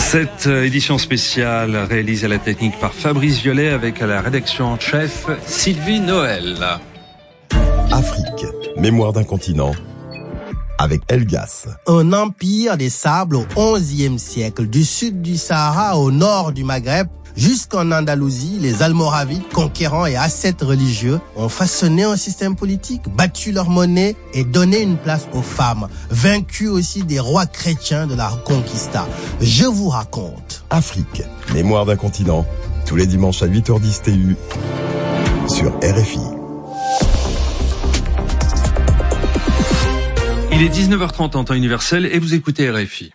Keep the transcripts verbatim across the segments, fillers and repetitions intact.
Cette édition spéciale réalisée à la technique par Fabrice Violet avec à la rédaction en chef Sylvie Noël. Afrique, mémoire d'un continent, avec Elgas. Un empire des sables au onzième siècle, du sud du Sahara au nord du Maghreb, jusqu'en Andalousie, les Almoravides, conquérants et ascètes religieux, ont façonné un système politique, battu leur monnaie et donné une place aux femmes, vaincu aussi des rois chrétiens de la Reconquista. Je vous raconte. Afrique, mémoire d'un continent, tous les dimanches à huit heures dix T U, sur R F I. Il est dix-neuf heures trente en temps universel et vous écoutez R F I.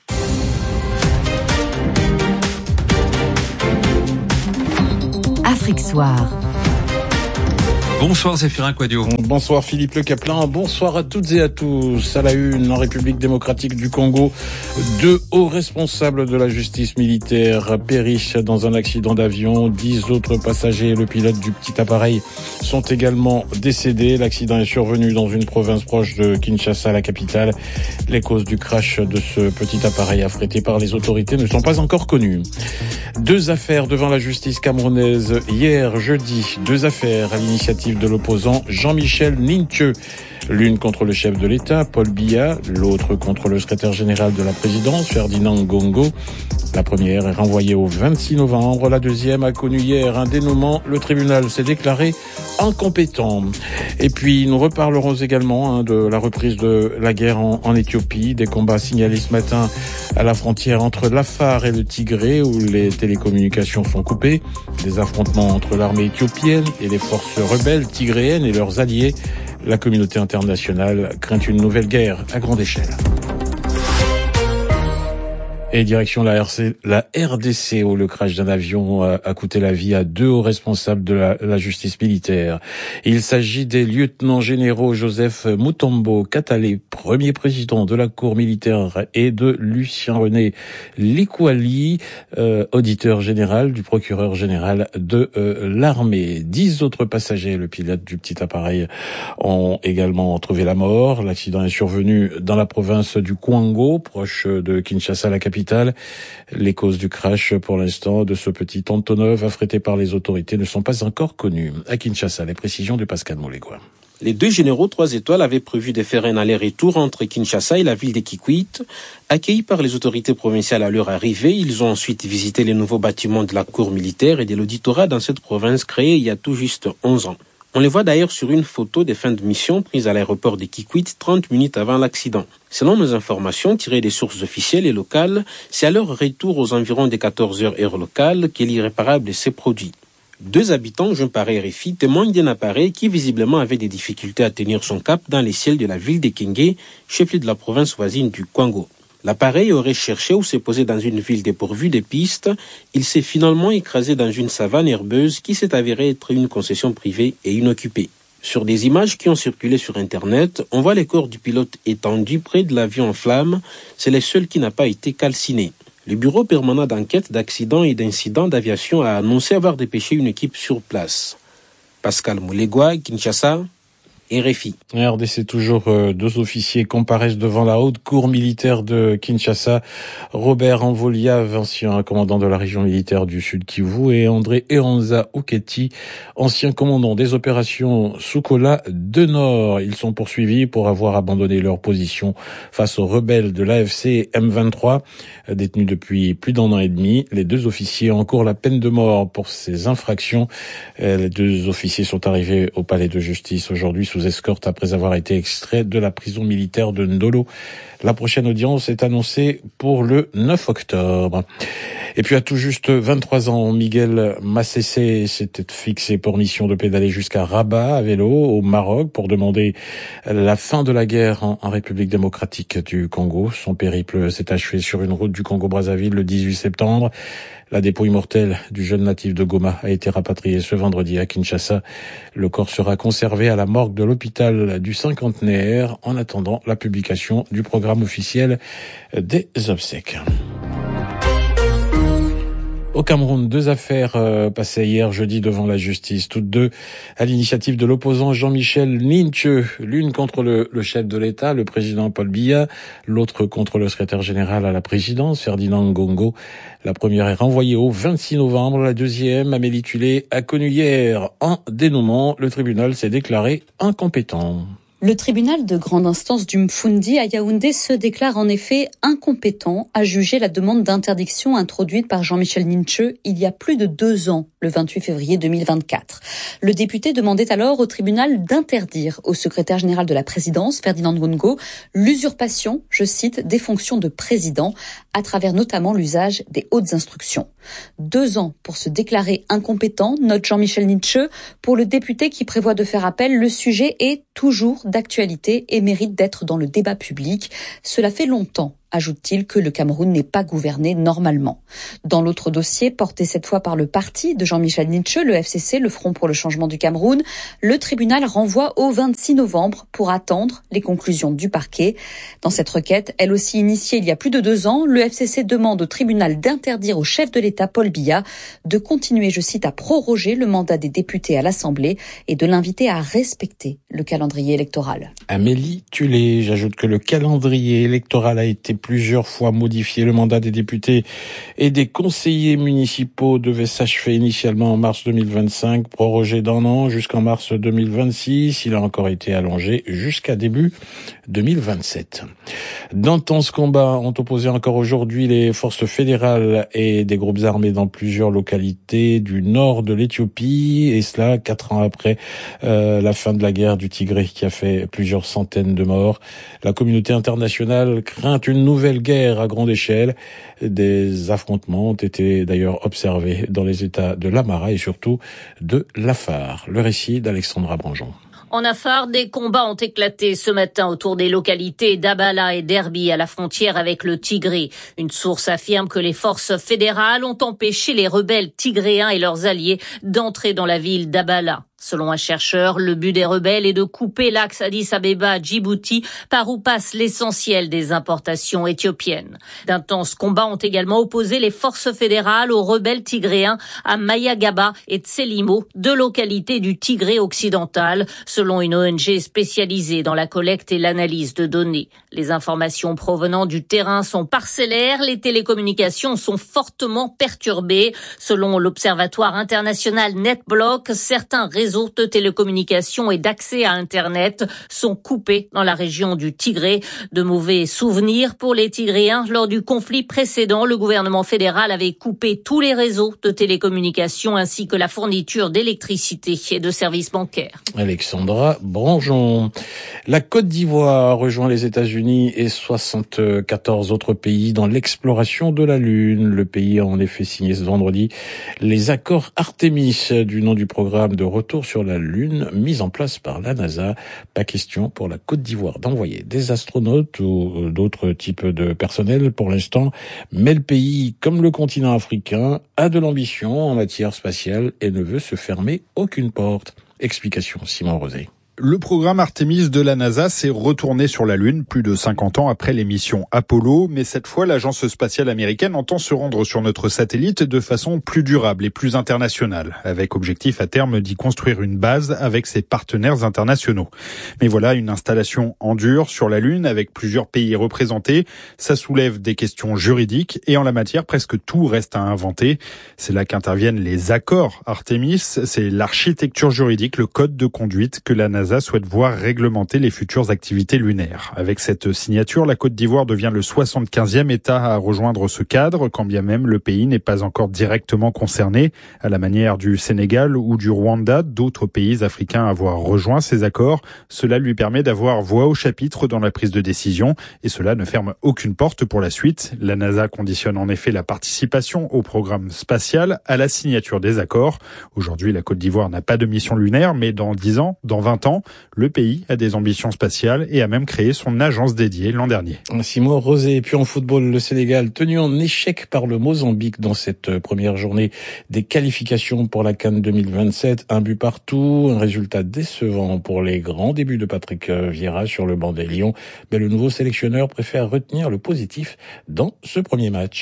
Afrique Soir. Bonsoir Zéphirin Quadio. Bonsoir Philippe Le Caplin, bonsoir à toutes et à tous. À la une, en République démocratique du Congo, deux hauts responsables de la justice militaire périssent dans un accident d'avion. Dix autres passagers et le pilote du petit appareil sont également décédés. L'accident est survenu dans une province proche de Kinshasa, la capitale. Les causes du crash de ce petit appareil affrété par les autorités ne sont pas encore connues. Deux affaires devant la justice camerounaise hier, jeudi. Deux affaires à l'initiative de l'opposant Jean-Michel Ninthieu. L'une contre le chef de l'État, Paul Biya, l'autre contre le secrétaire général de la présidence, Ferdinand Ngongo. La première est renvoyée au vingt-six novembre. La deuxième a connu hier un dénouement. Le tribunal s'est déclaré incompétent. Et puis, nous reparlerons également hein, de la reprise de la guerre en, en Éthiopie, des combats signalés ce matin à la frontière entre l'Afar et le Tigré, où les télécommunications sont coupées, des affrontements entre l'armée éthiopienne et les forces rebelles tigréennes et leurs alliés. La communauté internationale craint une nouvelle guerre à grande échelle. Et direction la, R C, la R D C où le crash d'un avion a, a coûté la vie à deux hauts responsables de la, la justice militaire. Il s'agit des lieutenants généraux Joseph Mutombo Katale, premier président de la cour militaire, et de Lucien René Likwali, euh, auditeur général du procureur général de euh, l'armée. Dix autres passagers, le pilote du petit appareil, ont également trouvé la mort. L'accident est survenu dans la province du Kwango, proche de Kinshasa, la capitale. Les causes du crash, pour l'instant, de ce petit Antonov affrété par les autorités ne sont pas encore connues. À Kinshasa, les précisions de Pascal Molégois. Les deux généraux trois étoiles avaient prévu de faire un aller-retour entre Kinshasa et la ville de Kikwit. Accueillis par les autorités provinciales à leur arrivée, ils ont ensuite visité les nouveaux bâtiments de la cour militaire et de l'auditorat dans cette province créée il y a tout juste onze ans. On les voit d'ailleurs sur une photo des fins de mission prise à l'aéroport de Kikwit trente minutes avant l'accident. Selon nos informations tirées des sources officielles et locales, c'est à leur retour aux environs des quatorze heures heure locale que l'irréparable s'est produit. Deux habitants, joints par R F I, témoignent d'un appareil qui visiblement avait des difficultés à tenir son cap dans les ciels de la ville de Kenge, chef-lieu de la province voisine du Kwango. L'appareil aurait cherché ou s'est posé dans une ville dépourvue de pistes. Il s'est finalement écrasé dans une savane herbeuse qui s'est avérée être une concession privée et inoccupée. Sur des images qui ont circulé sur Internet, on voit les corps du pilote étendus près de l'avion en flammes. C'est le seul qui n'a pas été calciné. Le bureau permanent d'enquête d'accidents et d'incidents d'aviation a annoncé avoir dépêché une équipe sur place. Pascal Molégois, Kinshasa, R F I. R D C toujours, euh, deux officiers comparaissent devant la haute cour militaire de Kinshasa. Robert Envoliave, ancien commandant de la région militaire du Sud Kivu, et André Eranza Oketi, ancien commandant des opérations Sukola de Nord. Ils sont poursuivis pour avoir abandonné leur position face aux rebelles de l'A F C M vingt-trois, détenus depuis plus d'un an et demi. Les deux officiers encourent la peine de mort pour ces infractions. Les deux officiers sont arrivés au palais de justice aujourd'hui sous escorte après avoir été extraits de la prison militaire de Ndolo. La prochaine audience est annoncée pour le neuf octobre. Et puis à tout juste vingt-trois ans, Miguel Massessé s'était fixé pour mission de pédaler jusqu'à Rabat à vélo au Maroc pour demander la fin de la guerre en, en République démocratique du Congo. Son périple s'est achevé sur une route du Congo-Brazzaville le dix-huit septembre. La dépouille mortelle du jeune natif de Goma a été rapatriée ce vendredi à Kinshasa. Le corps sera conservé à la morgue de l'hôpital du Cinquantenaire en attendant la publication du programme officiel des obsèques. Au Cameroun, deux affaires euh, passées hier jeudi devant la justice, toutes deux à l'initiative de l'opposant Jean-Michel Ninche, l'une contre le, le chef de l'État, le président Paul Biya, l'autre contre le secrétaire général à la présidence, Ferdinand Ngongo. La première est renvoyée au vingt-six novembre, la deuxième, Amélie Tulé, a connu hier un dénouement. Le tribunal s'est déclaré incompétent. Le tribunal de grande instance du Mfundi à Yaoundé se déclare en effet incompétent à juger la demande d'interdiction introduite par Jean-Michel Ninche il y a plus de deux ans, le vingt-huit février deux mille vingt-quatre. Le député demandait alors au tribunal d'interdire au secrétaire général de la présidence, Ferdinand Ngongo, l'usurpation, je cite, des fonctions de président, à travers notamment l'usage des hautes instructions. Deux ans pour se déclarer incompétent, note Jean-Michel Ninche. Pour le député qui prévoit de faire appel, le sujet est toujours d'actualité et mérite d'être dans le débat public. Cela fait longtemps, ajoute-t-il, que le Cameroun n'est pas gouverné normalement. Dans l'autre dossier, porté cette fois par le parti de Jean-Michel Ninche, le F C C, le Front pour le changement du Cameroun, le tribunal renvoie au vingt-six novembre pour attendre les conclusions du parquet. Dans cette requête, elle aussi initiée il y a plus de deux ans, le F C C demande au tribunal d'interdire au chef de l'État, Paul Biya, de continuer, je cite, à proroger le mandat des députés à l'Assemblée et de l'inviter à respecter le calendrier électoral. Amélie Tulé, j'ajoute que le calendrier électoral a été plusieurs fois modifié. Le mandat des députés et des conseillers municipaux devait s'achever initialement en mars deux mille vingt-cinq, prorogé d'un an jusqu'en mars deux mille vingt-six. Il a encore été allongé jusqu'à début deux mille vingt-sept. D'intenses combats ont opposé encore aujourd'hui les forces fédérales et des groupes armés dans plusieurs localités du nord de l'Éthiopie, et cela quatre ans après euh, la fin de la guerre du Tigré qui a fait plusieurs centaines de morts. La communauté internationale craint une nouvelle guerre à grande échelle. Des affrontements ont été d'ailleurs observés dans les États de l'Amara et surtout de l'Afar. Le récit d'Alexandra Branjon. En Afar, des combats ont éclaté ce matin autour des localités d'Abala et d'Erbi à la frontière avec le Tigré. Une source affirme que les forces fédérales ont empêché les rebelles tigréens et leurs alliés d'entrer dans la ville d'Abala. Selon un chercheur, le but des rebelles est de couper l'axe Addis Abeba-Djibouti par où passe l'essentiel des importations éthiopiennes. D'intenses combats ont également opposé les forces fédérales aux rebelles tigréens à Mayagaba et Tselimo, deux localités du Tigré occidental, selon une O N G spécialisée dans la collecte et l'analyse de données. Les informations provenant du terrain sont parcellaires, les télécommunications sont fortement perturbées. Selon l'Observatoire international NetBlock, certains réseaux de télécommunications et d'accès à Internet sont coupés dans la région du Tigré. De mauvais souvenirs pour les Tigréens. Lors du conflit précédent, le gouvernement fédéral avait coupé tous les réseaux de télécommunications ainsi que la fourniture d'électricité et de services bancaires. Alexandra Branjon. La Côte d'Ivoire rejoint les États-Unis et soixante-quatorze autres pays dans l'exploration de la Lune. Le pays a en effet signé ce vendredi les accords Artemis, du nom du programme de retour sur la Lune mis en place par la NASA. Pas question pour la Côte d'Ivoire d'envoyer des astronautes ou d'autres types de personnel pour l'instant, mais le pays, comme le continent africain, a de l'ambition en matière spatiale et ne veut se fermer aucune porte. Explication Simon Rosé. Le programme Artemis de la NASA s'est retourné sur la Lune plus de cinquante ans après les missions Apollo, mais cette fois, l'agence spatiale américaine entend se rendre sur notre satellite de façon plus durable et plus internationale, avec objectif à terme d'y construire une base avec ses partenaires internationaux. Mais voilà, une installation en dur sur la Lune avec plusieurs pays représentés, ça soulève des questions juridiques et en la matière, presque tout reste à inventer. C'est là qu'interviennent les accords Artemis, c'est l'architecture juridique, le code de conduite que la NASA souhaite voir réglementer les futures activités lunaires. Avec cette signature, la Côte d'Ivoire devient le soixante-quinzième État à rejoindre ce cadre, quand bien même le pays n'est pas encore directement concerné. À la manière du Sénégal ou du Rwanda, d'autres pays africains à avoir rejoint ces accords. Cela lui permet d'avoir voix au chapitre dans la prise de décision et cela ne ferme aucune porte pour la suite. La NASA conditionne en effet la participation au programme spatial à la signature des accords. Aujourd'hui, la Côte d'Ivoire n'a pas de mission lunaire, mais dans dix ans, dans vingt ans, le pays a des ambitions spatiales et a même créé son agence dédiée l'an dernier. Simon Rosé. Et puis en football, le Sénégal tenu en échec par le Mozambique dans cette première journée des qualifications pour la CAN deux mille vingt-sept. Un but partout, un résultat décevant pour les grands débuts de Patrick Vieira sur le banc des Lions. Mais le nouveau sélectionneur préfère retenir le positif dans ce premier match.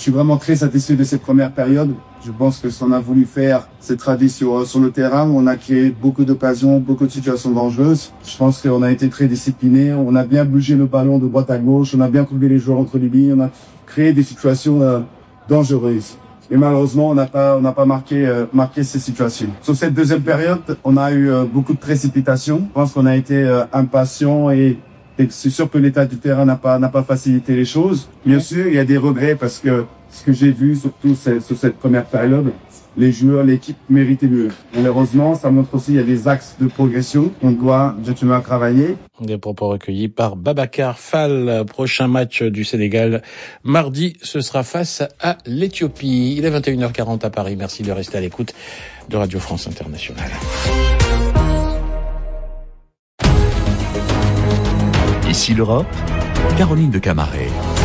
Je suis vraiment très satisfait de cette première période. Je pense que ce qu'on a voulu faire, c'est traduit sur, sur le terrain. On a créé beaucoup d'occasions, beaucoup de situations dangereuses. Je pense qu'on a été très discipliné. On a bien bougé le ballon de droite à gauche. On a bien trouvé les joueurs entre les lignes. On a créé des situations euh, dangereuses. Et malheureusement, on n'a pas, on n'a pas marqué, euh, marqué ces situations. Sur cette deuxième période, on a eu euh, beaucoup de précipitations. Je pense qu'on a été euh, impatients et, et c'est sûr que l'état du terrain n'a pas, n'a pas facilité les choses. Bien sûr, il y a des regrets parce que ce que j'ai vu, surtout sur cette première période, les joueurs, l'équipe méritait mieux. Malheureusement, ça montre aussi qu'il y a des axes de progression qu'on doit justement travailler. Des propos recueillis par Babacar Fall. Prochain match du Sénégal mardi, ce sera face à l'Éthiopie. Il est vingt et une heures quarante à Paris. Merci de rester à l'écoute de Radio France Internationale. Ici l'Europe, Caroline de Camaret.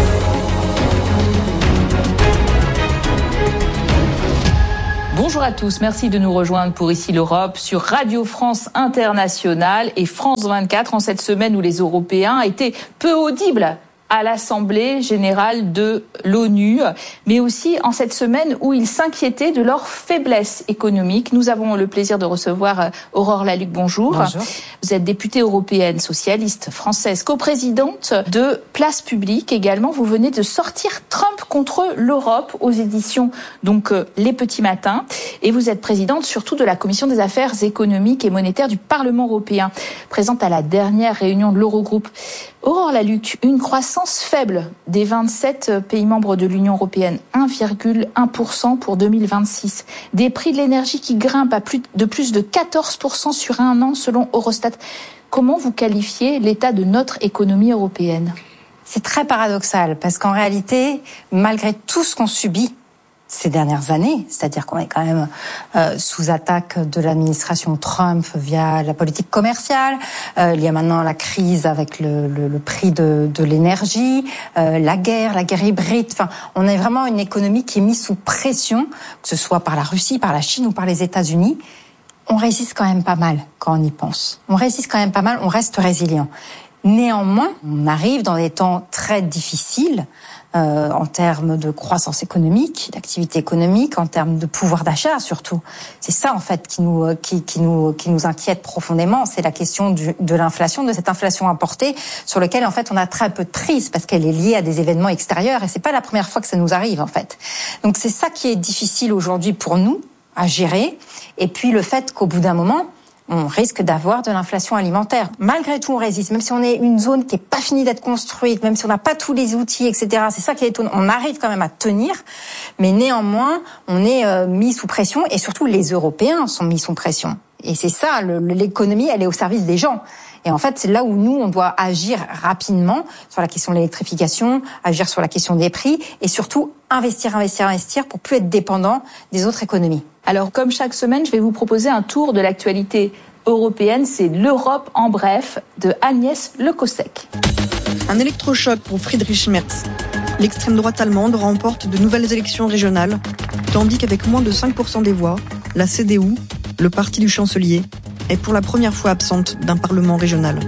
Bonjour à tous, merci de nous rejoindre pour Ici l'Europe sur Radio France Internationale et France vingt-quatre en cette semaine où les Européens étaient peu audibles à l'Assemblée générale de l'ONU, mais aussi en cette semaine où ils s'inquiétaient de leur faiblesse économique. Nous avons le plaisir de recevoir Aurore Lalucq, bonjour. Bonjour. Vous êtes députée européenne, socialiste, française, coprésidente de Place Publique également. Vous venez de sortir Trump contre l'Europe aux éditions donc euh, Les Petits Matins. Et vous êtes présidente surtout de la Commission des affaires économiques et monétaires du Parlement européen, présente à la dernière réunion de l'Eurogroupe. Aurore Lalucq, une croissance faible des vingt-sept pays membres de l'Union européenne, un virgule un pour cent pour deux mille vingt-six. Des prix de l'énergie qui grimpent à plus de plus de quatorze pour cent sur un an selon Eurostat. Comment vous qualifiez l'état de notre économie européenne ? C'est très paradoxal parce qu'en réalité, malgré tout ce qu'on subit ces dernières années, c'est-à-dire qu'on est quand même euh, sous attaque de l'administration Trump via la politique commerciale. Euh, il y a maintenant la crise avec le, le, le prix de, de l'énergie, euh, la guerre, la guerre hybride. Enfin, on a vraiment une économie qui est mise sous pression, que ce soit par la Russie, par la Chine ou par les États-Unis. On résiste quand même pas mal quand on y pense. On résiste quand même pas mal, on reste résilient. Néanmoins, on arrive dans des temps très difficiles euh, en termes de croissance économique, d'activité économique, en termes de pouvoir d'achat surtout. C'est ça en fait qui nous qui, qui nous qui nous inquiète profondément. C'est la question du, de l'inflation, de cette inflation importée sur laquelle en fait on a très peu de prise parce qu'elle est liée à des événements extérieurs et c'est pas la première fois que ça nous arrive en fait. Donc c'est ça qui est difficile aujourd'hui pour nous à gérer. Et puis le fait qu'au bout d'un moment on risque d'avoir de l'inflation alimentaire. Malgré tout, on résiste. Même si on est une zone qui n'est pas finie d'être construite, même si on n'a pas tous les outils, et cetera. C'est ça qui est étonnant. On arrive quand même à tenir, mais néanmoins, on est euh, mis sous pression et surtout les Européens sont mis sous pression. Et c'est ça, le, l'économie, elle est au service des gens. Et en fait, c'est là où nous, on doit agir rapidement sur la question de l'électrification, agir sur la question des prix et surtout investir, investir, investir pour plus être dépendant des autres économies. Alors, comme chaque semaine, je vais vous proposer un tour de l'actualité européenne. C'est l'Europe en bref de Agnès Le Cossec. Un électrochoc pour Friedrich Merz. L'extrême droite allemande remporte de nouvelles élections régionales, tandis qu'avec moins de cinq pour cent des voix, la C D U, le parti du chancelier, est pour la première fois absente d'un parlement régional.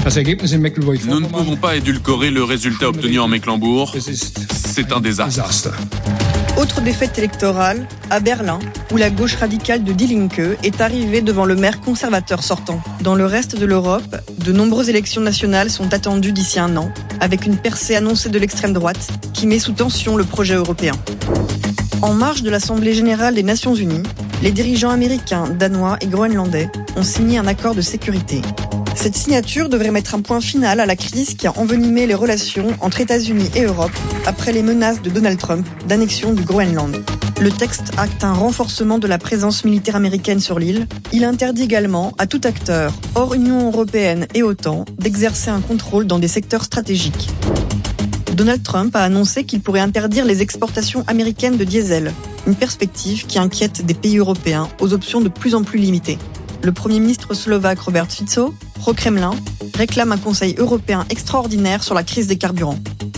Nous ne pouvons pas édulcorer le résultat obtenu en Mecklembourg. C'est un désastre. Autre défaite électorale, à Berlin, où la gauche radicale de Die Linke est arrivée devant le maire conservateur sortant. Dans le reste de l'Europe, de nombreuses élections nationales sont attendues d'ici un an, avec une percée annoncée de l'extrême droite qui met sous tension le projet européen. En marge de l'Assemblée générale des Nations unies, les dirigeants américains, danois et groenlandais ont signé un accord de sécurité. Cette signature devrait mettre un point final à la crise qui a envenimé les relations entre États-Unis et Europe après les menaces de Donald Trump d'annexion du Groenland. Le texte acte un renforcement de la présence militaire américaine sur l'île. Il interdit également à tout acteur, hors Union européenne et OTAN, d'exercer un contrôle dans des secteurs stratégiques. Donald Trump a annoncé qu'il pourrait interdire les exportations américaines de diesel, une perspective qui inquiète des pays européens aux options de plus en plus limitées. Le Premier ministre slovaque Robert Fico, pro-Kremlin, réclame un Conseil européen extraordinaire sur la crise des carburants.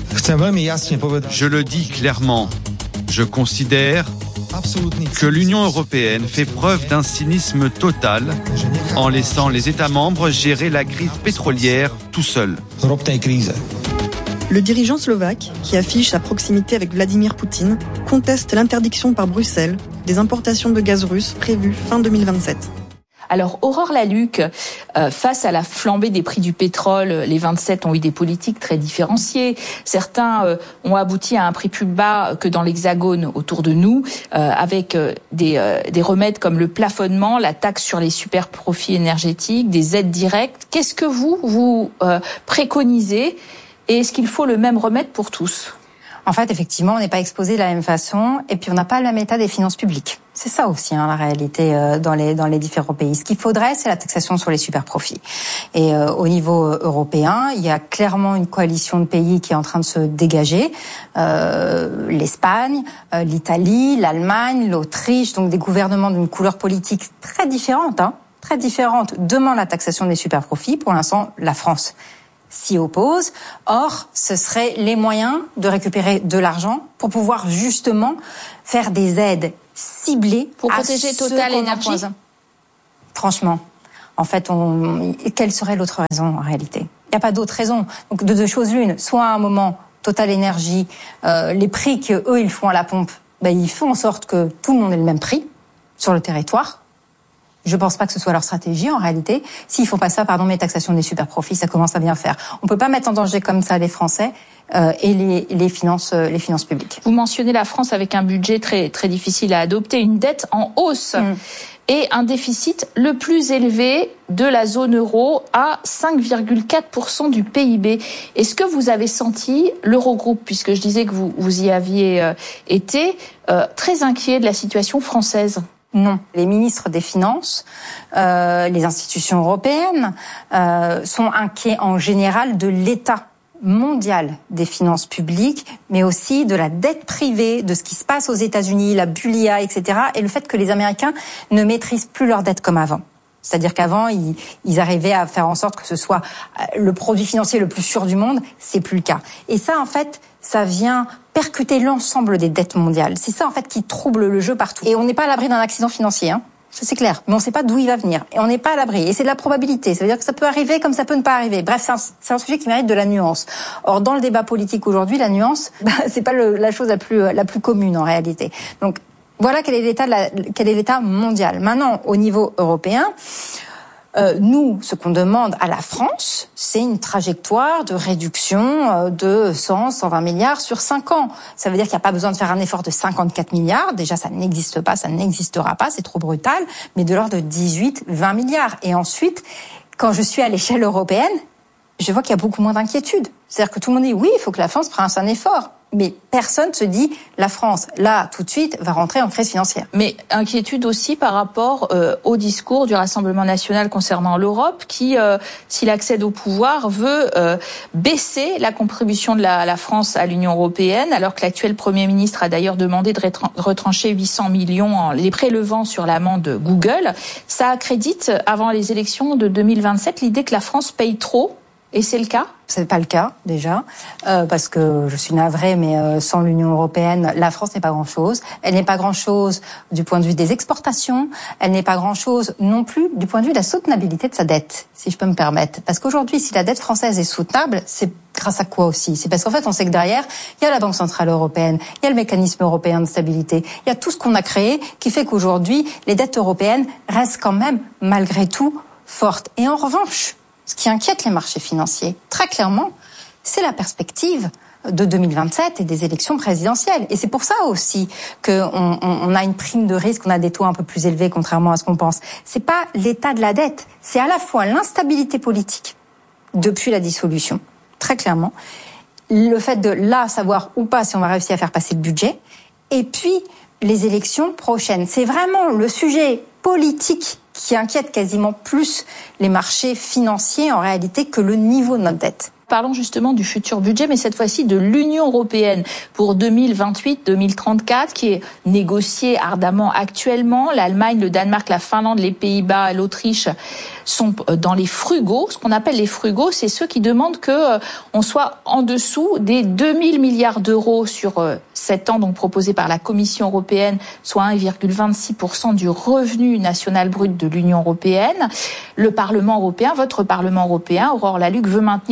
Je le dis clairement, je considère que l'Union européenne fait preuve d'un cynisme total en laissant les États membres gérer la crise pétrolière tout seuls. Le dirigeant slovaque, qui affiche sa proximité avec Vladimir Poutine, conteste l'interdiction par Bruxelles des importations de gaz russe prévues fin deux mille vingt-sept. Alors, Aurore Lalucq, euh, face à la flambée des prix du pétrole, les vingt-sept ont eu des politiques très différenciées. Certains euh, ont abouti à un prix plus bas que dans l'Hexagone autour de nous, euh, avec euh, des, euh, des remèdes comme le plafonnement, la taxe sur les super profits énergétiques, des aides directes. Qu'est-ce que vous, vous euh, préconisez et est-ce qu'il faut le même remède pour tous ? En fait, effectivement, on n'est pas exposé de la même façon et puis on n'a pas le même état des finances publiques. C'est ça aussi, hein, la réalité euh, dans les dans les différents pays. Ce qu'il faudrait, c'est la taxation sur les super-profits. Et euh, au niveau européen, il y a clairement une coalition de pays qui est en train de se dégager. Euh, L'Espagne, euh, l'Italie, l'Allemagne, l'Autriche, donc des gouvernements d'une couleur politique très différente, hein, très différente, demandent la taxation des super-profits. Pour l'instant, la France s'y oppose. Or, ce seraient les moyens de récupérer de l'argent pour pouvoir justement faire des aides ciblées pour protéger Total Énergie. Franchement, en fait, on... quelle serait l'autre raison en réalité ? Il n'y a pas d'autre raison. Donc, de deux choses l'une. Soit à un moment, Total Énergie, euh, les prix que eux ils font à la pompe, ben ils font en sorte que tout le monde ait le même prix sur le territoire. Je pense pas que ce soit leur stratégie en réalité. S'ils font pas ça, pardon, mais taxation des super profits, ça commence à bien faire. On peut pas mettre en danger comme ça les Français euh, et les, les finances, euh, les finances publiques. Vous mentionnez la France avec un budget très très difficile à adopter, une dette en hausse mmh. et un déficit le plus élevé de la zone euro à cinq virgule quatre pour cent du P I B. Est-ce que vous avez senti l'Eurogroupe, puisque je disais que vous vous y aviez euh, été, euh, très inquiet de la situation française ? Non. Les ministres des Finances, euh, les institutions européennes euh, sont inquiets en général de l'état mondial des finances publiques, mais aussi de la dette privée, de ce qui se passe aux États-Unis, la bulia, et cetera, et le fait que les Américains ne maîtrisent plus leur dette comme avant. C'est-à-dire qu'avant, ils, ils arrivaient à faire en sorte que ce soit le produit financier le plus sûr du monde. C'est plus le cas. Et ça, en fait, ça vient percuter l'ensemble des dettes mondiales. C'est ça, en fait, qui trouble le jeu partout. Et on n'est pas à l'abri d'un accident financier, hein. Ça, c'est clair. Mais on ne sait pas d'où il va venir. Et on n'est pas à l'abri. Et c'est de la probabilité. Ça veut dire que ça peut arriver comme ça peut ne pas arriver. Bref, c'est un, c'est un sujet qui mérite de la nuance. Or, dans le débat politique aujourd'hui, la nuance, bah, c'est pas le, la chose la plus, la plus commune, en réalité. Donc, voilà quel est l'état de la, quel est l'état mondial. Maintenant, au niveau européen, euh, nous, ce qu'on demande à la France, c'est une trajectoire de réduction de cent, cent vingt milliards sur cinq ans. Ça veut dire qu'il n'y a pas besoin de faire un effort de cinquante-quatre milliards. Déjà, ça n'existe pas, ça n'existera pas, c'est trop brutal. Mais de l'ordre de dix-huit, vingt milliards. Et ensuite, quand je suis à l'échelle européenne, je vois qu'il y a beaucoup moins d'inquiétude. C'est-à-dire que tout le monde dit oui, il faut que la France fasse un effort. Mais personne se dit la France, là, tout de suite, va rentrer en crise financière. Mais inquiétude aussi par rapport euh, au discours du Rassemblement national concernant l'Europe qui, euh, s'il accède au pouvoir, veut euh, baisser la contribution de la, la France à l'Union européenne, alors que l'actuel Premier ministre a d'ailleurs demandé de retrancher huit cents millions en les prélevant sur l'amende Google. Ça accrédite, avant les élections de deux mille vingt-sept, l'idée que la France paye trop. Et c'est le cas ? C'est pas le cas, déjà, euh, parce que je suis navrée, mais euh, sans l'Union européenne, la France n'est pas grand-chose. Elle n'est pas grand-chose du point de vue des exportations. Elle n'est pas grand-chose non plus du point de vue de la soutenabilité de sa dette, si je peux me permettre. Parce qu'aujourd'hui, si la dette française est soutenable, c'est grâce à quoi aussi ? C'est parce qu'en fait, on sait que derrière, il y a la Banque centrale européenne, il y a le mécanisme européen de stabilité, il y a tout ce qu'on a créé qui fait qu'aujourd'hui, les dettes européennes restent quand même, malgré tout, fortes. Et en revanche, ce qui inquiète les marchés financiers, très clairement, c'est la perspective de deux mille vingt-sept et des élections présidentielles. Et c'est pour ça aussi qu'on on, on a une prime de risque, on a des taux un peu plus élevés, contrairement à ce qu'on pense. C'est pas l'état de la dette, c'est à la fois l'instabilité politique depuis la dissolution, très clairement, le fait de là savoir ou pas si on va réussir à faire passer le budget, et puis les élections prochaines. C'est vraiment le sujet politique qui inquiète quasiment plus les marchés financiers en réalité que le niveau de notre dette. Parlons justement du futur budget, mais cette fois-ci de l'Union européenne pour deux mille vingt-huit deux mille trente-quatre, qui est négocié ardemment actuellement. L'Allemagne, le Danemark, la Finlande, les Pays-Bas, l'Autriche sont dans les frugaux. Ce qu'on appelle les frugaux, c'est ceux qui demandent que on soit en dessous des deux mille milliards d'euros sur sept ans, donc proposés par la Commission européenne, soit un virgule vingt-six pour cent du revenu national brut de l'Union européenne. Le Parlement européen, votre Parlement européen, Aurore Lalucq, veut maintenir ce montant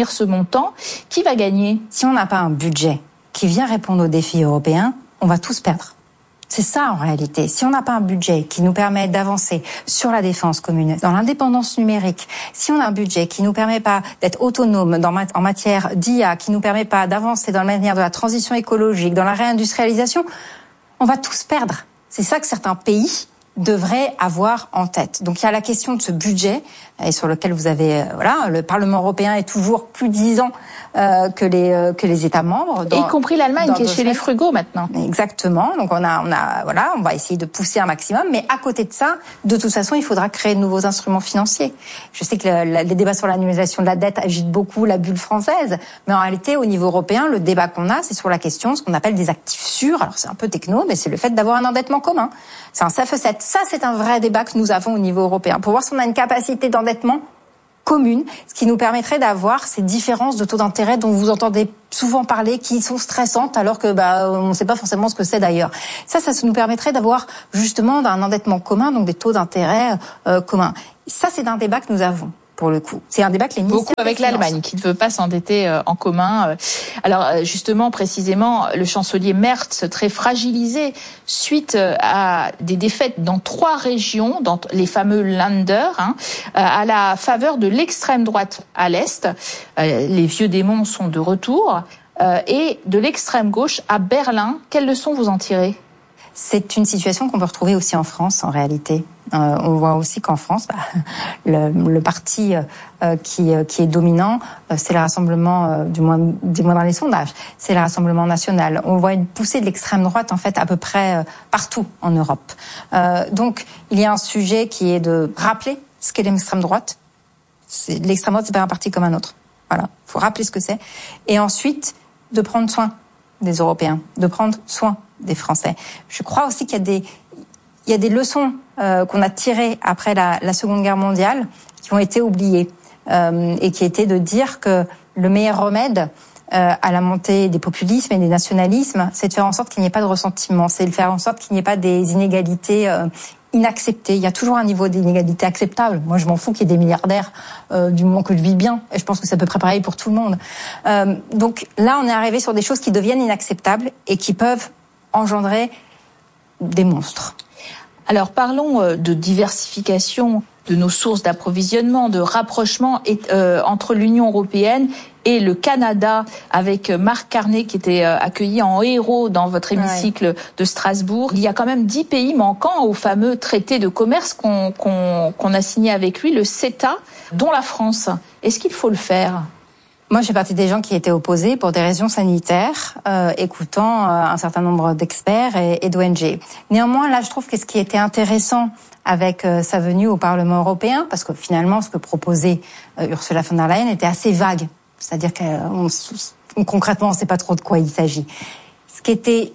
longtemps. Qui va gagner ? Si on n'a pas un budget qui vient répondre aux défis européens, on va tous perdre. C'est ça en réalité. Si on n'a pas un budget qui nous permet d'avancer sur la défense commune, dans l'indépendance numérique, si on a un budget qui nous permet pas d'être autonome dans, en matière d'I A, qui nous permet pas d'avancer dans la manière de la transition écologique, dans la réindustrialisation, on va tous perdre. C'est ça que certains pays devraient avoir en tête. Donc il y a la question de ce budget et sur lequel vous avez euh, voilà, le Parlement européen est toujours plus disant euh, que les euh, que les États membres, dans, y compris l'Allemagne qui est chez les frugaux maintenant. Exactement. Donc on a on a voilà, on va essayer de pousser un maximum, mais à côté de ça, de toute façon, il faudra créer de nouveaux instruments financiers. Je sais que le, la, les débats sur l'annualisation de la dette agitent beaucoup la bulle française, mais en réalité au niveau européen, le débat qu'on a, c'est sur la question ce qu'on appelle des actifs sûrs. Alors c'est un peu techno, mais c'est le fait d'avoir un endettement commun. C'est un C F E sept. Ça, c'est un vrai débat que nous avons au niveau européen pour voir si on a une capacité d'endettement commune, ce qui nous permettrait d'avoir ces différences de taux d'intérêt dont vous entendez souvent parler, qui sont stressantes, alors que bah on ne sait pas forcément ce que c'est d'ailleurs. Ça, ça nous permettrait d'avoir justement un endettement commun, donc des taux d'intérêt euh, communs. Ça, c'est un débat que nous avons. Pour le coup, c'est un débat que les beaucoup avec l'Allemagne qui ne veut pas s'endetter euh, en commun. Alors euh, justement, précisément, le chancelier Merz, très fragilisé suite euh, à des défaites dans trois régions, dans les fameux Länder, hein, euh, à la faveur de l'extrême droite à l'est. Euh, les vieux démons sont de retour euh, et de l'extrême gauche à Berlin. Quelles leçons vous en tirez ? C'est une situation qu'on peut retrouver aussi en France, en réalité. Euh, on voit aussi qu'en France, bah, le, le parti euh, qui, euh, qui est dominant, euh, c'est le Rassemblement, euh, du moins, du moins dans les sondages, c'est le Rassemblement national. On voit une poussée de l'extrême droite, en fait, à peu près euh, partout en Europe. Euh, donc, il y a un sujet qui est de rappeler ce qu'est l'extrême droite. C'est, l'extrême droite, c'est pas un parti comme un autre. Voilà, il faut rappeler ce que c'est. Et ensuite, de prendre soin des Européens, de prendre soin des Français. Je crois aussi qu'il y a des, il y a des leçons euh, qu'on a tirées après la, la Seconde Guerre mondiale qui ont été oubliées euh, et qui étaient de dire que le meilleur remède euh, à la montée des populismes et des nationalismes, c'est de faire en sorte qu'il n'y ait pas de ressentiment, c'est de faire en sorte qu'il n'y ait pas des inégalités euh, inacceptées. Il y a toujours un niveau d'inégalité acceptable. Moi, je m'en fous qu'il y ait des milliardaires euh, du moment que je vis bien. Et je pense que c'est à peu près pareil pour tout le monde. Euh, donc là, on est arrivé sur des choses qui deviennent inacceptables et qui peuvent engendrer des monstres. Alors parlons de diversification de nos sources d'approvisionnement, de rapprochement et, euh, entre l'Union européenne et le Canada, avec Marc Carnet qui était accueilli en héros dans votre hémicycle ouais. de Strasbourg. Il y a quand même dix pays manquants au fameux traité de commerce qu'on, qu'on, qu'on a signé avec lui, le CETA, dont la France. Est-ce qu'il faut le faire ? Moi, je fais partie des gens qui étaient opposés pour des raisons sanitaires, euh, écoutant euh, un certain nombre d'experts et, et d'O N G. Néanmoins, là, je trouve que ce qui était intéressant avec euh, sa venue au Parlement européen, parce que finalement, ce que proposait euh, Ursula von der Leyen était assez vague. C'est-à-dire qu'on concrètement, on ne sait pas trop de quoi il s'agit. Ce qui était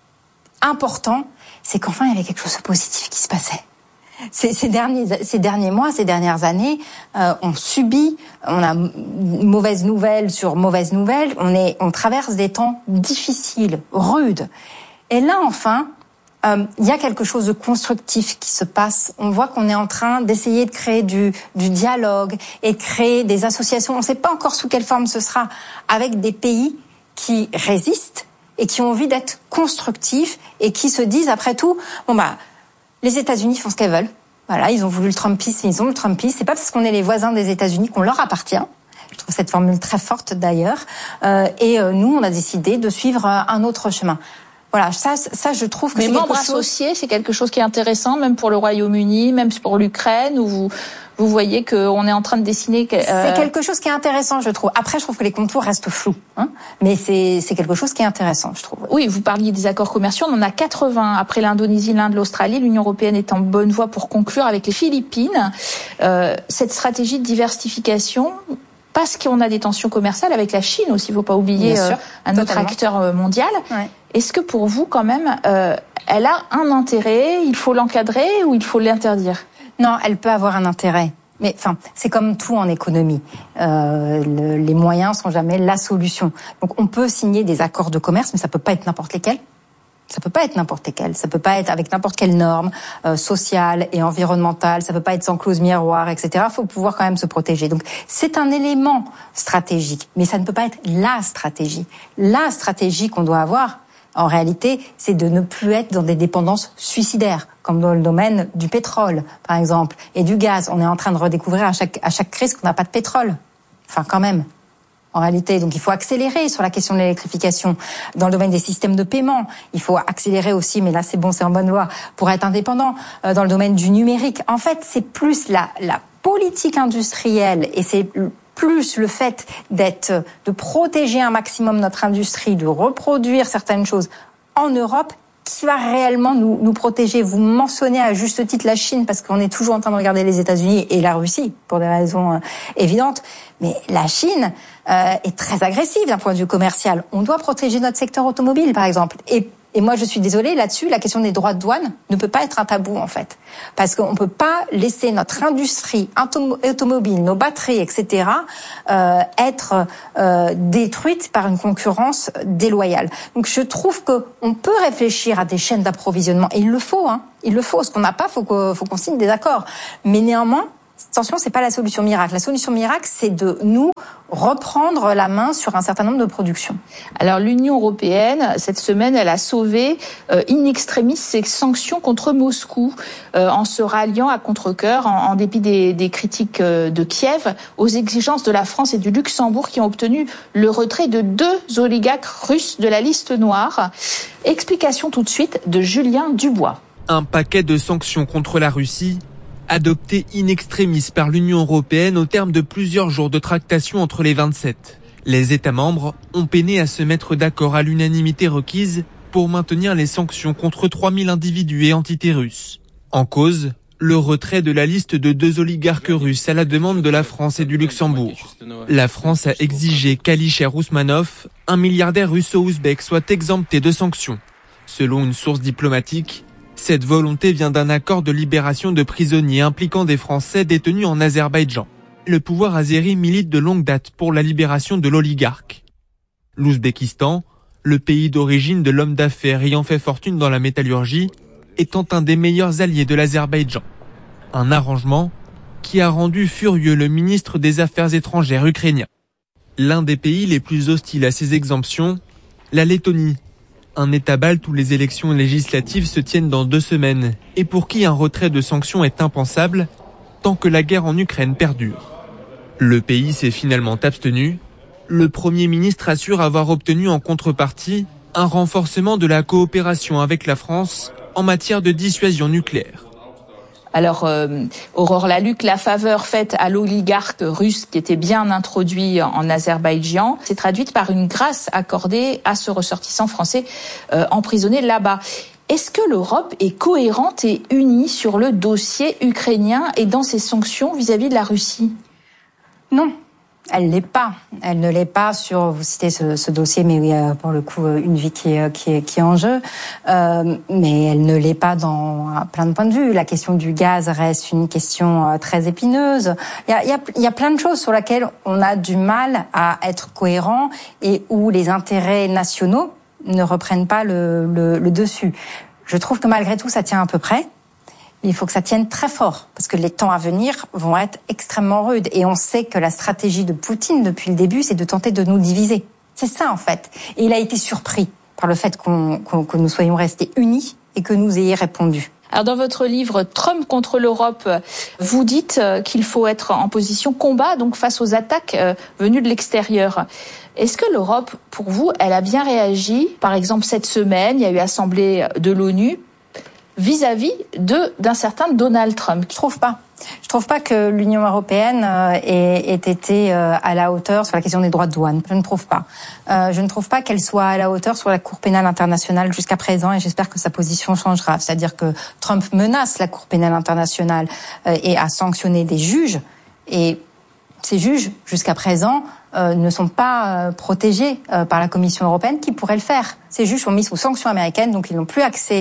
important, c'est qu'enfin, il y avait quelque chose de positif qui se passait. Ces, ces, derniers, ces derniers mois, ces dernières années, euh, on subit, on a mauvaise nouvelle sur mauvaise nouvelle, on, est, on traverse des temps difficiles, rudes. Et là, enfin, euh, il y a quelque chose de constructif qui se passe. On voit qu'on est en train d'essayer de créer du, du dialogue et de créer des associations. On ne sait pas encore sous quelle forme ce sera, avec des pays qui résistent et qui ont envie d'être constructifs et qui se disent, après tout, bon bah, les États-Unis font ce qu'elles veulent. Voilà, ils ont voulu le Trumpisme, ils ont le Trumpisme. C'est pas parce qu'on est les voisins des États-Unis qu'on leur appartient. Je trouve cette formule très forte d'ailleurs. Euh, et euh, nous, on a décidé de suivre euh, un autre chemin. Voilà, ça, ça, je trouve que mais c'est membres quelque chose... associés, c'est quelque chose qui est intéressant, même pour le Royaume-Uni, même pour l'Ukraine, où vous, vous voyez qu'on est en train de dessiner. Euh... C'est quelque chose qui est intéressant, je trouve. Après, je trouve que les contours restent flous, hein, mais c'est, c'est quelque chose qui est intéressant, je trouve. Oui, vous parliez des accords commerciaux, on en a quatre-vingts. Après l'Indonésie, l'Inde, l'Australie, l'Union européenne est en bonne voie pour conclure avec les Philippines. Euh, cette stratégie de diversification, parce qu'on a des tensions commerciales avec la Chine aussi, il ne faut pas oublier euh, un autre acteur mondial. Ouais. Est-ce que pour vous, quand même, euh, elle a un intérêt, il faut l'encadrer ou il faut l'interdire ? Non, elle peut avoir un intérêt. Mais enfin, c'est comme tout en économie. Euh, le, les moyens sont jamais la solution. Donc on peut signer des accords de commerce, mais ça peut pas être n'importe lesquels. Ça peut pas être n'importe lesquelles. Ça peut pas être avec n'importe quelle norme euh, sociale et environnementale. Ça peut pas être sans clause miroir, et cetera. Il faut pouvoir quand même se protéger. Donc c'est un élément stratégique, mais ça ne peut pas être la stratégie. La stratégie qu'on doit avoir, en réalité, c'est de ne plus être dans des dépendances suicidaires, comme dans le domaine du pétrole, par exemple, et du gaz. On est en train de redécouvrir à chaque à chaque crise qu'on n'a pas de pétrole. Enfin, quand même. En réalité, donc il faut accélérer sur la question de l'électrification. Dans le domaine des systèmes de paiement, il faut accélérer aussi, mais là c'est bon, c'est en bonne voie, pour être indépendant. Euh, dans le domaine du numérique, en fait, c'est plus la, la politique industrielle et c'est plus le fait d'être, de protéger un maximum notre industrie, de reproduire certaines choses en Europe qui va réellement nous, nous protéger. Vous mentionnez à juste titre la Chine parce qu'on est toujours en train de regarder les États-Unis et la Russie pour des raisons euh, évidentes. Mais la Chine euh, est très agressive d'un point de vue commercial. On doit protéger notre secteur automobile, par exemple. Et, et moi, je suis désolée là-dessus. La question des droits de douane ne peut pas être un tabou, en fait, parce qu'on peut pas laisser notre industrie automobile, nos batteries, et cetera, euh, être euh, détruites par une concurrence déloyale. Donc, je trouve que on peut réfléchir à des chaînes d'approvisionnement, et il le faut, hein. Il le faut. Ce qu'on n'a pas, faut qu'on, faut qu'on signe des accords. Mais néanmoins, attention, c'est pas la solution miracle. La solution miracle, c'est de nous reprendre la main sur un certain nombre de productions. Alors l'Union européenne, cette semaine, elle a sauvé euh, in extremis ses sanctions contre Moscou euh, en se ralliant à contre-cœur, en, en dépit des, des critiques euh, de Kiev, aux exigences de la France et du Luxembourg qui ont obtenu le retrait de deux oligarques russes de la liste noire. Explication tout de suite de Julien Dubois. Un paquet de sanctions contre la Russie adopté in extremis par l'Union européenne au terme de plusieurs jours de tractations entre les vingt-sept. Les États membres ont peiné à se mettre d'accord à l'unanimité requise pour maintenir les sanctions contre trois mille individus et entités russes. En cause, le retrait de la liste de deux oligarques russes à la demande de la France et du Luxembourg. La France a exigé qu'Alisher Ousmanov, un milliardaire russo-ouzbek, soit exempté de sanctions. Selon une source diplomatique, cette volonté vient d'un accord de libération de prisonniers impliquant des Français détenus en Azerbaïdjan. Le pouvoir azéri milite de longue date pour la libération de l'oligarque. L'Ouzbékistan, le pays d'origine de l'homme d'affaires ayant fait fortune dans la métallurgie, étant un des meilleurs alliés de l'Azerbaïdjan. Un arrangement qui a rendu furieux le ministre des Affaires étrangères ukrainien. L'un des pays les plus hostiles à ces exemptions, la Lettonie. Un État balte où les élections législatives se tiennent dans deux semaines et pour qui un retrait de sanctions est impensable tant que la guerre en Ukraine perdure. Le pays s'est finalement abstenu. Le Premier ministre assure avoir obtenu en contrepartie un renforcement de la coopération avec la France en matière de dissuasion nucléaire. Alors, euh, Aurore Laluc, la faveur faite à l'oligarque russe qui était bien introduit en Azerbaïdjan s'est traduite par une grâce accordée à ce ressortissant français euh, emprisonné là-bas. Est-ce que l'Europe est cohérente et unie sur le dossier ukrainien et dans ses sanctions vis-à-vis de la Russie ? Non. Elle l'est pas. Elle ne l'est pas sur, vous citez ce, ce dossier, mais oui, euh, pour le coup, une vie qui est, qui est, qui est en jeu. Euh, mais elle ne l'est pas dans à plein de points de vue. La question du gaz reste une question euh, très épineuse. Il y a, il y a, il y a plein de choses sur lesquelles on a du mal à être cohérent et où les intérêts nationaux ne reprennent pas le, le, le dessus. Je trouve que malgré tout, ça tient à peu près. Il faut que ça tienne très fort, parce que les temps à venir vont être extrêmement rudes. Et on sait que la stratégie de Poutine, depuis le début, c'est de tenter de nous diviser. C'est ça, en fait. Et il a été surpris par le fait qu'on, qu'on, que nous soyons restés unis et que nous ayons répondu. Alors dans votre livre « Trump contre l'Europe », vous dites qu'il faut être en position combat, donc face aux attaques venues de l'extérieur. Est-ce que l'Europe, pour vous, elle a bien réagi ? Par exemple, cette semaine, il y a eu assemblée de l'ONU vis-à-vis de d'un certain Donald Trump. Je trouve pas. Je trouve pas que l'Union européenne euh, ait, ait été euh, à la hauteur sur la question des droits de douane. Je ne trouve pas. Euh, je ne trouve pas qu'elle soit à la hauteur sur la Cour pénale internationale jusqu'à présent, et j'espère que sa position changera. C'est-à-dire que Trump menace la Cour pénale internationale euh, et a sanctionné des juges, et ces juges, jusqu'à présent, euh, ne sont pas euh, protégés euh, par la Commission européenne qui pourrait le faire. Ces juges sont mis sous sanctions américaines, donc ils n'ont plus accès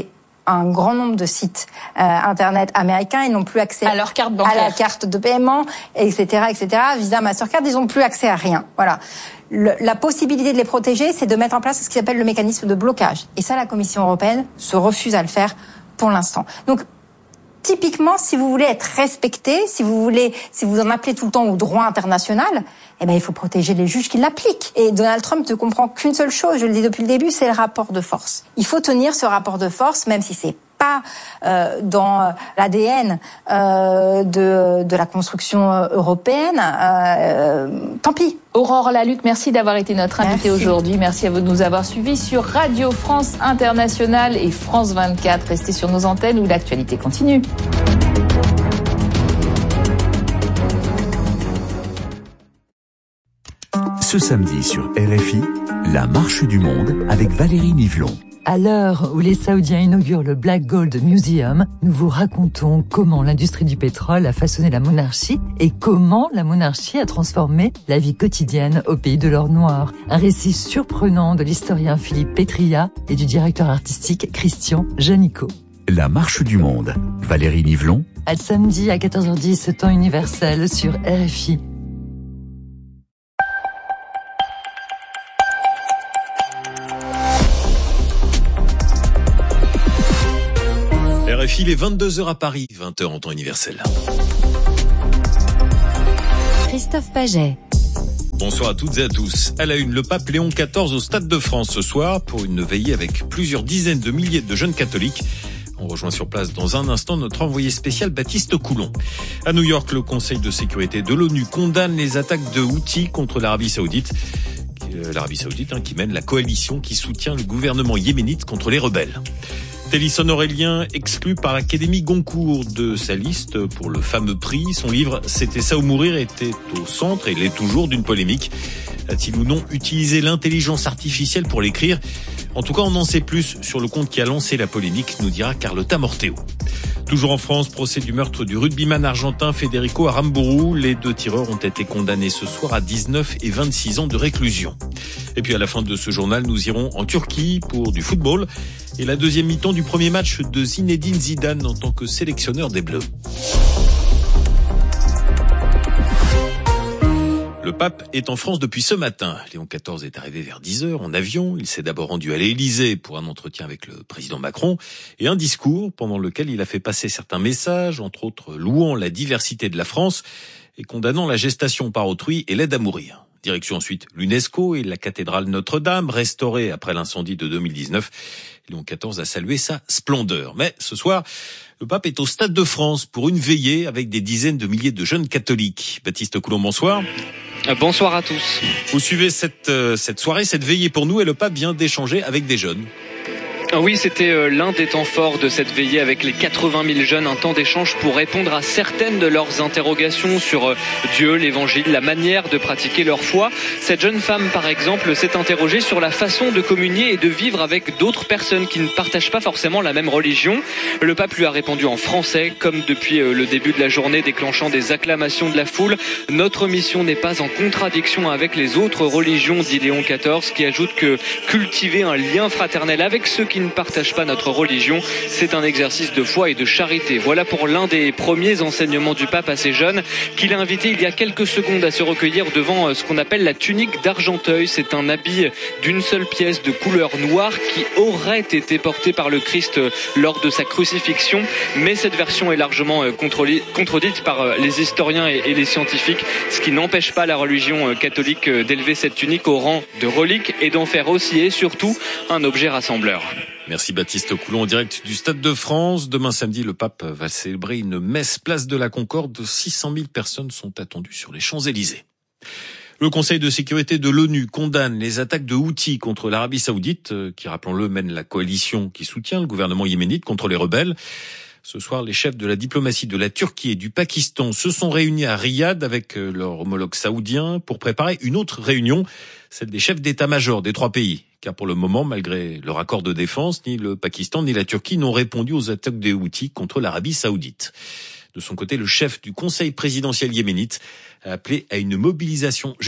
à un grand nombre de sites euh, internet américains. Ils n'ont plus accès à leur carte bancaire, à la carte de paiement, et cetera, et cetera. Visa, Mastercard, ils n'ont plus accès à rien. Voilà. Le, la possibilité de les protéger, c'est de mettre en place ce qui s'appelle le mécanisme de blocage. Et ça, la Commission européenne se refuse à le faire pour l'instant. Donc, typiquement, si vous voulez être respecté, si vous voulez, si vous en appelez tout le temps au droit international, eh ben, il faut protéger les juges qui l'appliquent. Et Donald Trump ne comprend qu'une seule chose, je le dis depuis le début, c'est le rapport de force. Il faut tenir ce rapport de force, même si c'est pas euh, dans l'A D N euh, de, de la construction européenne. Euh, tant pis. Aurore Lalucq, merci d'avoir été notre invitée aujourd'hui. Merci à vous de nous avoir suivis sur Radio France Internationale et France vingt-quatre. Restez sur nos antennes où l'actualité continue. Ce samedi sur R F I, la marche du monde avec Valérie Nivelon. À l'heure où les Saoudiens inaugurent le Black Gold Museum, nous vous racontons comment l'industrie du pétrole a façonné la monarchie et comment la monarchie a transformé la vie quotidienne au pays de l'or noir. Un récit surprenant de l'historien Philippe Petria et du directeur artistique Christian Janico. La marche du monde, Valérie Nivelon. À samedi à quatorze heures dix, temps universel sur R F I. R F I, il est vingt-deux heures à Paris, vingt heures en temps universel. Christophe Paget. Bonsoir à toutes et à tous. À la une, le pape Léon quatorze au Stade de France ce soir pour une veillée avec plusieurs dizaines de milliers de jeunes catholiques. On rejoint sur place dans un instant notre envoyé spécial Baptiste Coulon. À New York, le Conseil de sécurité de l'ONU condamne les attaques de Houthis contre l'Arabie Saoudite. L'Arabie Saoudite hein, qui mène la coalition qui soutient le gouvernement yéménite contre les rebelles. Télisson Aurélien, exclu par l'Académie Goncourt de sa liste pour le fameux prix. Son livre « C'était ça ou mourir » était au centre et l'est toujours d'une polémique. A-t-il ou non utilisé l'intelligence artificielle pour l'écrire ? En tout cas, on en sait plus sur le compte qui a lancé la polémique, nous dira Carlotta Morteo. Toujours en France, procès du meurtre du rugbyman argentin Federico Aramburu. Les deux tireurs ont été condamnés ce soir à dix-neuf et vingt-six ans de réclusion. Et puis à la fin de ce journal, nous irons en Turquie pour du football et la deuxième mi-temps du premier match de Zinedine Zidane en tant que sélectionneur des Bleus. Le pape est en France depuis ce matin. Léon quatorze est arrivé vers dix heures en avion. Il s'est d'abord rendu à l'Élysée pour un entretien avec le président Macron et un discours pendant lequel il a fait passer certains messages, entre autres louant la diversité de la France et condamnant la gestation par autrui et l'aide à mourir. Direction ensuite l'UNESCO et la cathédrale Notre-Dame, restaurée après l'incendie de deux mille dix-neuf. Léon quatorze a salué sa splendeur. Mais ce soir, le pape est au Stade de France pour une veillée avec des dizaines de milliers de jeunes catholiques. Baptiste Coulon, bonsoir. Bonsoir à tous. Vous suivez cette, euh, cette soirée, cette veillée pour nous et le pape vient d'échanger avec des jeunes. Oui, c'était l'un des temps forts de cette veillée avec les quatre-vingt mille jeunes, un temps d'échange pour répondre à certaines de leurs interrogations sur Dieu, l'évangile, la manière de pratiquer leur foi. Cette jeune femme, par exemple, s'est interrogée sur la façon de communier et de vivre avec d'autres personnes qui ne partagent pas forcément la même religion. Le pape lui a répondu en français, comme depuis le début de la journée, déclenchant des acclamations de la foule. Notre mission n'est pas en contradiction avec les autres religions, dit Léon quatorze, qui ajoute que cultiver un lien fraternel avec ceux qui ne partagent pas notre religion, c'est un exercice de foi et de charité. Voilà pour l'un des premiers enseignements du pape à ces jeunes qu'il a invité il y a quelques secondes à se recueillir devant ce qu'on appelle la tunique d'Argenteuil. C'est un habit d'une seule pièce de couleur noire qui aurait été porté par le Christ lors de sa crucifixion, mais cette version est largement contredite par les historiens et les scientifiques, ce qui n'empêche pas la religion catholique d'élever cette tunique au rang de relique et d'en faire aussi et surtout un objet rassembleur. Merci Baptiste Coulon en direct du Stade de France. Demain samedi, le pape va célébrer une messe place de la Concorde. six cent mille personnes sont attendues sur les Champs-Élysées. Le Conseil de sécurité de l'ONU condamne les attaques de Houthis contre l'Arabie Saoudite, qui, rappelons-le, mène la coalition qui soutient le gouvernement yéménite contre les rebelles. Ce soir, les chefs de la diplomatie de la Turquie et du Pakistan se sont réunis à Riyad avec leurs homologues saoudiens pour préparer une autre réunion, celle des chefs d'état-major des trois pays. Car pour le moment, malgré leur accord de défense, ni le Pakistan ni la Turquie n'ont répondu aux attaques des Houthis contre l'Arabie Saoudite. De son côté, le chef du Conseil présidentiel yéménite a appelé à une mobilisation